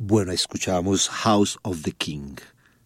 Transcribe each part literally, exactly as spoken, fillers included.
Bueno, escuchábamos House of the King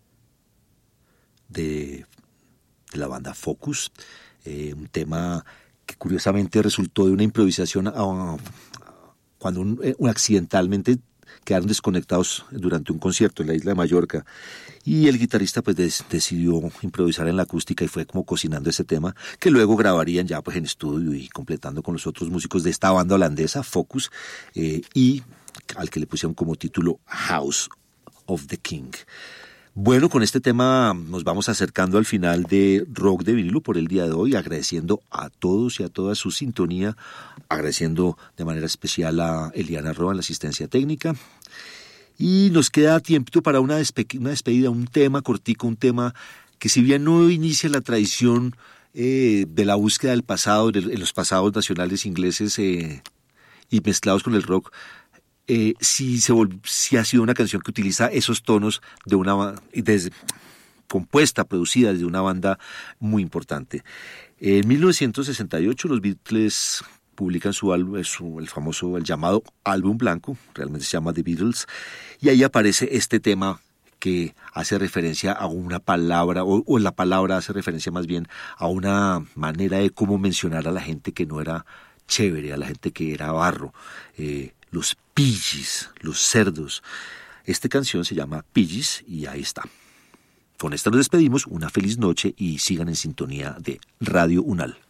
de, de la banda Focus, eh, un tema que curiosamente resultó de una improvisación uh, cuando un, un accidentalmente quedaron desconectados durante un concierto en la isla de Mallorca y el guitarrista pues des, decidió improvisar en la acústica y fue como cocinando ese tema que luego grabarían ya pues en estudio y completando con los otros músicos de esta banda holandesa Focus, eh, y al que le pusieron como título House of the King. Bueno, con este tema nos vamos acercando al final de Rock de Vinilo por el día de hoy, agradeciendo a todos y a toda su sintonía, agradeciendo de manera especial a Eliana Roa en la asistencia técnica. Y nos queda tiempo para una, despe- una despedida, un tema cortico, un tema que si bien no inicia la tradición eh, de la búsqueda del pasado, de, de los pasados nacionales ingleses eh, y mezclados con el rock, Eh, sí, se vol- sí ha sido una canción que utiliza esos tonos de una desde, compuesta, producida desde una banda muy importante. En mil novecientos sesenta y ocho los Beatles publican su álbum, su, el famoso, el llamado álbum blanco, realmente se llama The Beatles, y ahí aparece este tema que hace referencia a una palabra, o, o la palabra hace referencia más bien a una manera de cómo mencionar a la gente que no era chévere, a la gente que era barro, eh, los pidgis, los cerdos. Esta canción se llama Pidgis y ahí está. Con esta nos despedimos, una feliz noche y sigan en sintonía de Radio Unal.